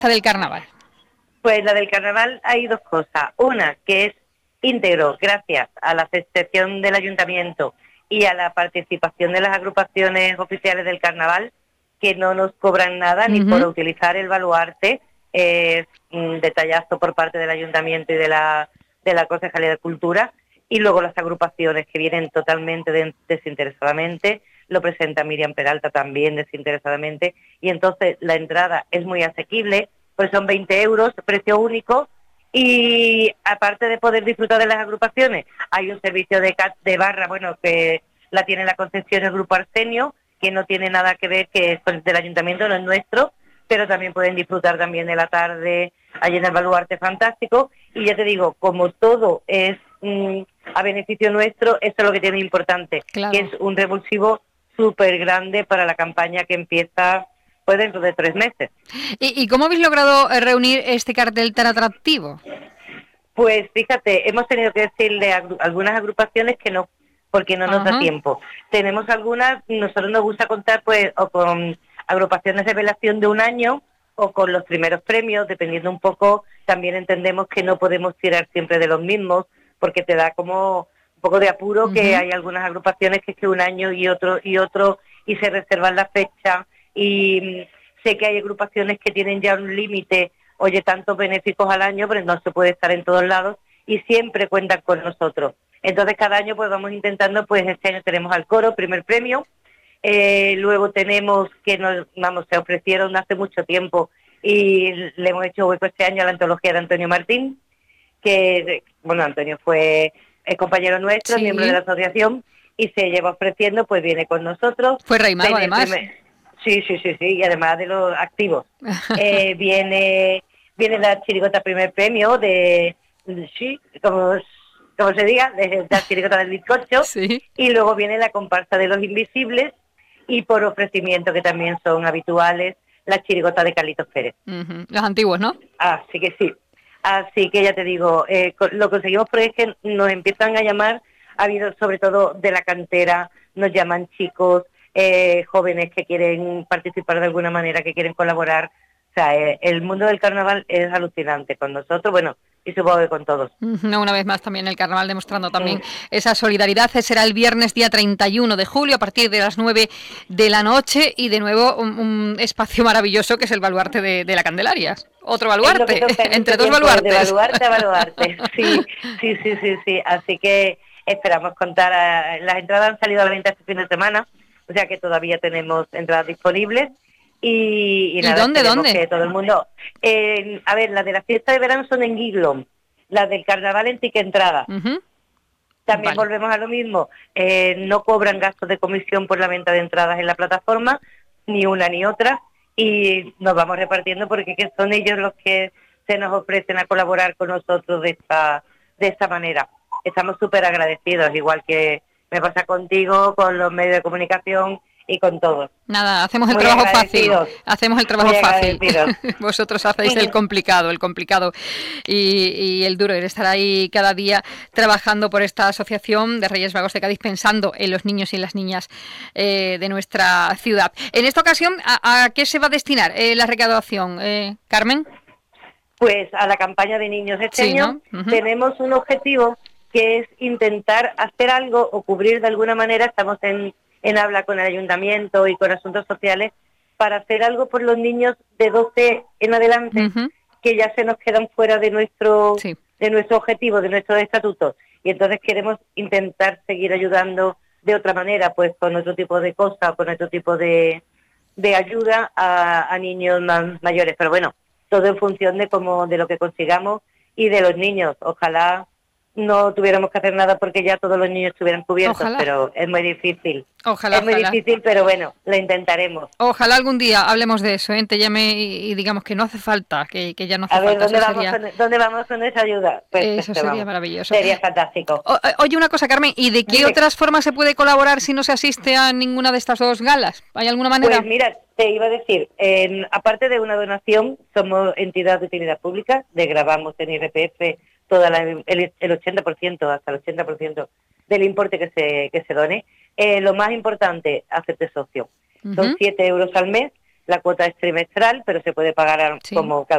del carnaval? Pues la del carnaval hay dos cosas. Una, que es íntegro gracias a la asociación del ayuntamiento y a la participación de las agrupaciones oficiales del carnaval, que no nos cobran nada ni por utilizar el baluarte. Es un detallazo por parte del ayuntamiento y de la Concejalía de Cultura. Y luego las agrupaciones que vienen totalmente desinteresadamente, lo presenta Miriam Peralta también desinteresadamente, y entonces la entrada es muy asequible, pues son 20 euros, precio único, y aparte de poder disfrutar de las agrupaciones, hay un servicio de barra, bueno, que la tiene la concesión el Grupo Arsenio, que no tiene nada que ver, que es del ayuntamiento, no es nuestro, pero también pueden disfrutar también de la tarde allí en el baluarte fantástico, y ya te digo, como todo es a beneficio nuestro, eso es lo que tiene importante, Claro. que es un revulsivo súper grande para la campaña que empieza pues dentro de 3 meses. ¿Y cómo habéis logrado reunir este cartel tan atractivo? Pues fíjate, hemos tenido que decirle a algunas agrupaciones que no, porque no nos da tiempo. Tenemos algunas, nosotros nos gusta contar pues o con agrupaciones de velación de un año o con los primeros premios, dependiendo un poco. También entendemos que no podemos tirar siempre de los mismos, porque te da como un poco de apuro que hay algunas agrupaciones que es que un año y otro, y se reservan la fecha, y sé que hay agrupaciones que tienen ya un límite, oye, tantos benéficos al año, pero no se puede estar en todos lados, y siempre cuentan con nosotros. Entonces cada año pues vamos intentando, pues este año tenemos al coro, primer premio, luego tenemos que se ofrecieron hace mucho tiempo, y le hemos hecho hueco este año a la antología de Antonio Martín, que, bueno, Antonio fue compañero nuestro, miembro de la asociación, y se lleva ofreciendo, pues viene con nosotros. Fue Rey Mago, además. Sí, y además de los activos. Viene la chirigota primer premio como se diga, de la chirigota del bizcocho, y luego viene la comparsa de los invisibles, y por ofrecimiento, que también son habituales, la chirigota de Carlitos Pérez. Los antiguos, ¿no? Así que sí. Así que ya te digo, lo conseguimos porque es que nos empiezan a llamar, ha habido sobre todo de la cantera, nos llaman chicos, jóvenes que quieren participar de alguna manera, que quieren colaborar. O sea, el mundo del carnaval es alucinante con nosotros, bueno, y supongo que con todos. Una vez más también el carnaval demostrando también esa solidaridad. Será el viernes día 31 de julio a partir de las 9 de la noche, y de nuevo un espacio maravilloso que es el baluarte de la Candelaria. Otro baluarte, entre dos baluartes. De baluarte a baluarte, sí. Así que esperamos contar. Las entradas han salido a la venta este fin de semana, o sea que todavía tenemos entradas disponibles. Y nada, dónde? Que todo el mundo... a ver, las de la fiesta de verano son en Guiglón, las del carnaval en Tique Entrada. También volvemos a lo mismo, no cobran gastos de comisión por la venta de entradas en la plataforma, ni una ni otra, y nos vamos repartiendo porque son ellos los que se nos ofrecen a colaborar con nosotros de esta manera. Estamos súper agradecidos, igual que me pasa contigo, con los medios de comunicación y con todos. Nada, hacemos el trabajo fácil. Hacemos el trabajo fácil. Vosotros hacéis el complicado y el duro, el estar ahí cada día trabajando por esta asociación de Reyes Vagos de Cádiz, pensando en los niños y en las niñas de nuestra ciudad. En esta ocasión, ¿a qué se va a destinar la recaudación, Carmen? Pues a la campaña de niños. Este año tenemos un objetivo, que es intentar hacer algo o cubrir de alguna manera. Estamos en habla con el ayuntamiento y con asuntos sociales para hacer algo por los niños de 12 en adelante, que ya se nos quedan fuera de nuestro objetivo, de nuestros estatutos, y entonces queremos intentar seguir ayudando de otra manera, pues con otro tipo de cosas, con otro tipo de ayuda a niños más mayores, pero bueno, todo en función de lo que consigamos y de los niños. Ojalá no tuviéramos que hacer nada porque ya todos los niños estuvieran cubiertos, pero es muy difícil. Es muy difícil, pero bueno, lo intentaremos. Ojalá algún día hablemos de eso, te llame y digamos que no hace falta, que ya no hace falta. ¿Dónde vamos con esa ayuda? Pues eso sería maravilloso. Sería fantástico. Oye, una cosa, Carmen, ¿y de qué otras formas se puede colaborar si no se asiste a ninguna de estas dos galas? ¿Hay alguna manera? Pues mira, te iba a decir, aparte de una donación, somos entidad de utilidad pública, grabamos en IRPF el 80%, hasta el 80% del importe que se done. Lo más importante, hacerte socio. Son 7 euros al mes, la cuota es trimestral, pero se puede pagar como cada